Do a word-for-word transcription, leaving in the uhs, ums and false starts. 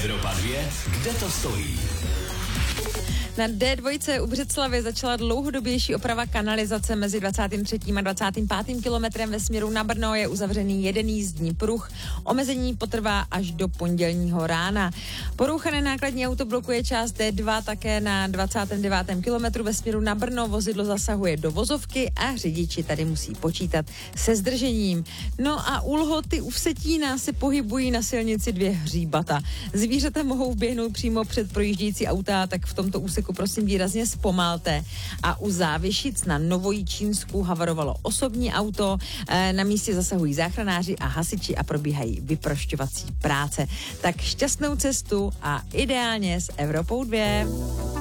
Evropa dva, kde to stojí? Na D dva u Břeclavi začala dlouhodobější oprava kanalizace mezi dvacátým třetím a dvacátým pátým kilometrem ve směru na Brno. Je uzavřený jeden jízdní pruh. Omezení potrvá až do pondělního rána. Porouchané nákladní auto blokuje část D dva také na dvacátém devátém kilometru ve směru na Brno. Vozidlo zasahuje do vozovky a řidiči tady musí počítat se zdržením. No a u Lhoty u Vsetína se pohybují na silnici dvě hříbata. Zvířata mohou vběhnout přímo před projíždějící auta, tak v tomto úseku prosím výrazně zpomalte. A u Závěšic na Novojičínsku havarovalo osobní auto, na místě zasahují záchranáři a hasiči a probíhají vyprošťovací práce. Tak šťastnou cestu a ideálně s Evropou dva.